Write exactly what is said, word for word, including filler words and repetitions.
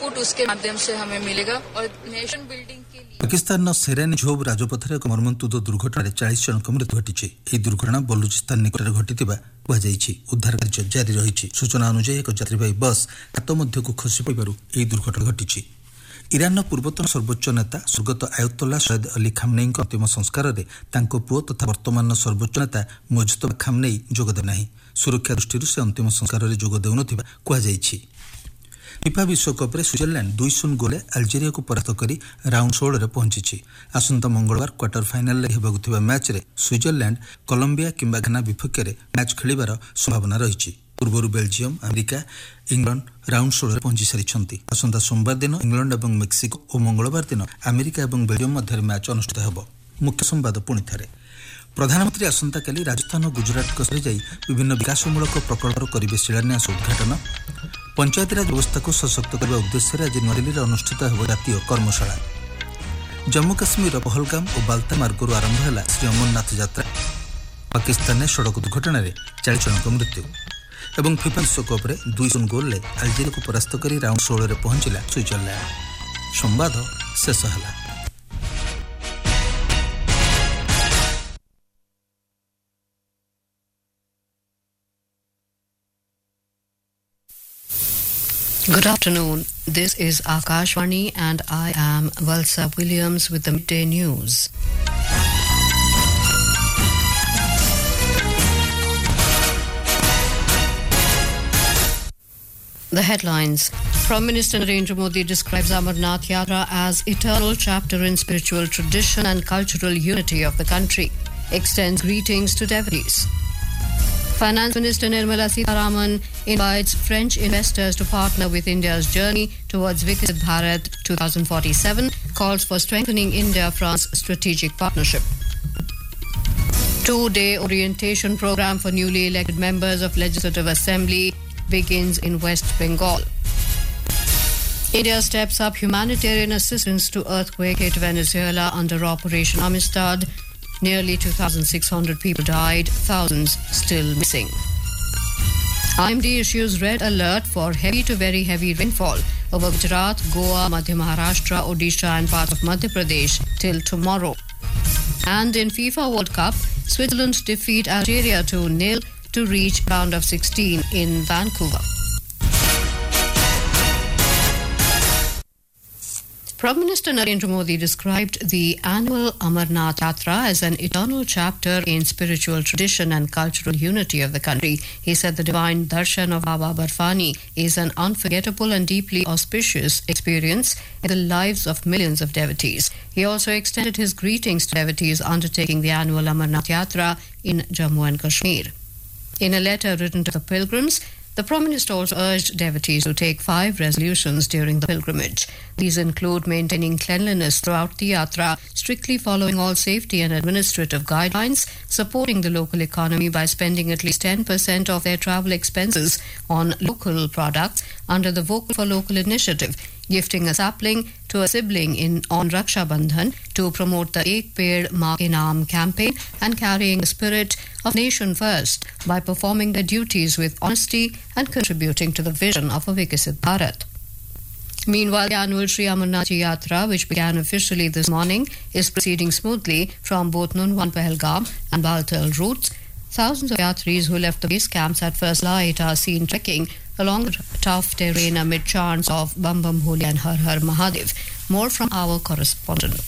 Support उसके माध्यम से हमें मिलेगा और नेशन बिल्डिंग के लिए पाकिस्तान सेरेन झोब राजपथर एक मर्मन्तुद दुर्घटना चालीस जनक मृत्यु घटी। यह दुर्घटना बलुचिस्तान निकट घटी कहुଯାଇଛି। उद्धार कार्य जारी रही। सूचना अनुसार एक यात्रीवाही बस हाथ मध्य को खसी पड़ू यह दुर्घटना घटी। इरान पूर्वतन सर्वोच्च नेता स्वर्गत आयतोल्ला सैयद अली खामनेई अंतिम संस्कार में तांको पुओ तथा वर्तमान सर्वोच्च नेता मुजतबा खामनेई जोगदे नहीं। सुरक्षा दृष्टि से अंतिम संस्कार में जोग देउनथिबा कहुଯାଇଛି। फिफा विश्वकप रे स्विट्जरलैंड दुई शून्य गोले अल्जेरिया को परास्त कर राउंड षोलह रे पहुंची। आसंता मंगलवार क्वार्टर फाइनाल हेबाकुथिबा मैच रे स्विट्जरलैंड कोलंबिया किंबा घाना विपक्ष में मैच खेलिबार संभावना रही। पूर्व बेल्जियम अमेरिका इंग्लैंड राउंड षोलह पहुंची सारी। आसंता सोमवार दिन इंग्लैंड और मेक्सिको और मंगलवार दिन अमेरिका और बेल्जियम मध्य मैच अनुष्ठित होब। मुख्य संवाद पुणी थे। प्रधानमंत्री आसंता काली राजस्थान और गुजरात गस्तर जाई विभिन्न विकासमूलक प्रकल्पर करेंगे शिलान्यास उद्घाटन। पंचायतीराज व्यवस्था को सशक्त करने उद्देश्य आज नूआदिल्ली में अनुष्ठित हो जातीय कर्मशाला। जम्मू काश्मीर पहलगाम और बाल्ता मार्गरू आरंभ है श्री अमरनाथ यात्रा। पाकिस्तान में सड़क दुर्घटना चालीस जनक मृत्यु। एवं फिफा विश्वकप रे दुई शून्य गोल अल्जेरिया को परास्त कर राउंड षोलह रे पहुंचला स्विट्जरलैंड। संवाद शेष है। Good afternoon. This is Akashvani and I am Valsa Williams with the midday news. The headlines. Prime Minister Narendra Modi describes Amarnath Yatra as eternal chapter in spiritual tradition and cultural unity of the country. Extends greetings to devotees. Finance Minister Nirmala Sitharaman invites French investors to partner with India's journey towards Viksit Bharat twenty forty-seven, calls for strengthening India-France strategic partnership. Two-day orientation program for newly elected members of Legislative Assembly begins in West Bengal. India steps up humanitarian assistance to earthquake hit Venezuela under Operation Amistad. Nearly two thousand six hundred people died, thousands still missing. I M D issues red alert for heavy to very heavy rainfall over Gujarat, Goa, Madhya Maharashtra, Odisha and parts of Madhya Pradesh till tomorrow. And in FIFA World Cup, Switzerland defeat Algeria two nil to reach round of sixteen in Vancouver. Prime Minister Narendra Modi described the annual Amarnath Yatra as an eternal chapter in spiritual tradition and cultural unity of the country. He said the divine darshan of Baba Barfani is an unforgettable and deeply auspicious experience in the lives of millions of devotees. He also extended his greetings to devotees undertaking the annual Amarnath Yatra in Jammu and Kashmir. In a letter written to the pilgrims, the Prime Minister also urged devotees to take five resolutions during the pilgrimage. These include maintaining cleanliness throughout the yatra, strictly following all safety and administrative guidelines, supporting the local economy by spending at least ten percent of their travel expenses on local products under the Vocal for Local initiative, gifting a sapling to a sibling in on Raksha Bandhan to promote the Ek Ped Maa Ke Naam campaign and carrying the spirit of nation first by performing their duties with honesty and contributing to the vision of a Viksit Bharat. Meanwhile, the annual Sri Amarnath Yatra, which began officially this morning, is proceeding smoothly from both Nunwan Pahalgam and Baltal routes. Thousands of yatris who left the base camps at first light are seen trekking along the tough terrain amid chants of Bam Bam Bhole and Har Har Mahadev. More from our correspondent.